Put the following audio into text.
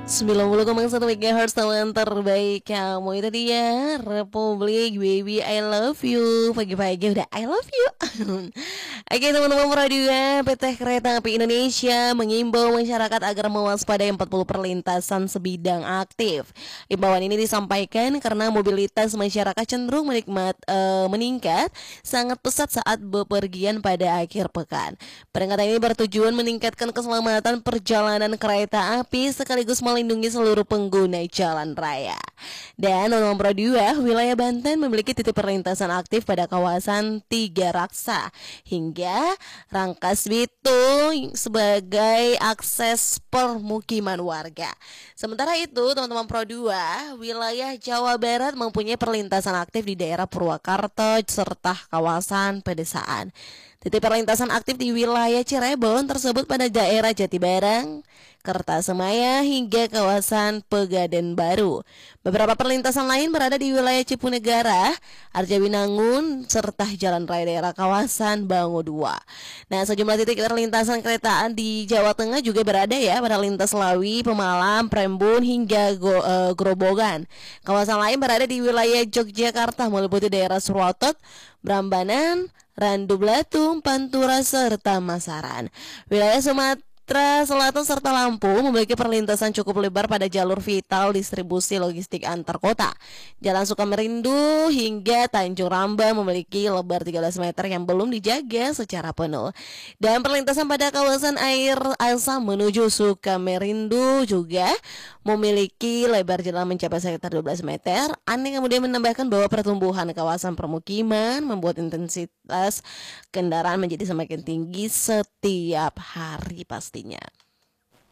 90,1 MHz teman terbaik kamu. Itu dia Republik Baby I love you. Pagi-pagi udah I love you. Oke teman-teman radio, PT Kereta Api Indonesia mengimbau masyarakat agar mewaspadai 40 perlintasan sebidang aktif. Imbauan ini disampaikan karena mobilitas masyarakat cenderung meningkat sangat pesat saat bepergian pada akhir pekan. Peringatan ini bertujuan meningkatkan keselamatan perjalanan kereta api sekaligus melindungi seluruh pengguna jalan raya. Dan nomor 2, wilayah Banten memiliki titik perlintasan aktif pada kawasan Tiga Raksa hingga Rangkas Bitung sebagai akses permukiman warga. Sementara itu, teman-teman Pro 2, wilayah Jawa Barat mempunyai perlintasan aktif di daerah Purwakarta serta kawasan pedesaan. Titik perlintasan aktif di wilayah Cirebon tersebut pada daerah Jatibarang, Kertasemaya hingga kawasan Pegadaian Baru. Beberapa perlintasan lain berada di wilayah Cipunegara, Arjawinangun, serta jalan raya daerah kawasan Bangu 2. Nah, sejumlah titik perlintasan kereta di Jawa Tengah juga berada ya pada lintas Lawi, Pemalang, Prembun hingga Grobogan. Kawasan lain berada di wilayah Yogyakarta meliputi daerah Surwatot, Brambanan, Randu Blatung, Pantura, serta Masaran. Wilayah Sumatera Selatan serta Lampung memiliki perlintasan cukup lebar pada jalur vital distribusi logistik antar kota. Jalan Sukamerindu hingga Tanjung Ramba memiliki lebar 13 meter yang belum dijaga secara penuh. Dan perlintasan pada kawasan air Alsa menuju Sukamerindu juga memiliki lebar jalan mencapai sekitar 12 meter. Ani kemudian menambahkan bahwa pertumbuhan kawasan permukiman membuat intensitas kendaraan menjadi semakin tinggi setiap hari pastinya.